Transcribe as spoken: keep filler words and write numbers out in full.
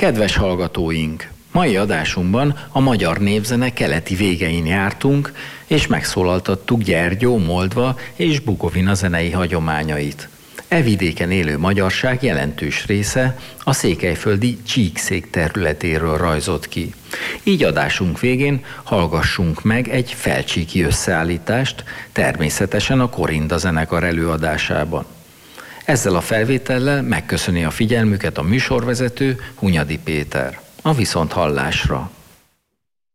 Kedves hallgatóink! Mai adásunkban a magyar népzene keleti végein jártunk, és megszólaltattuk Gyergyó, Moldva és Bukovina zenei hagyományait. E vidéken élő magyarság jelentős része a székelyföldi Csíkszék területéről rajzott ki. Így adásunk végén hallgassunk meg egy felcsíki összeállítást, természetesen a Korinda zenekar előadásában. Ezzel a felvétellel megköszöni a figyelmüket a műsorvezető, Hunyadi Péter. A viszonthallásra!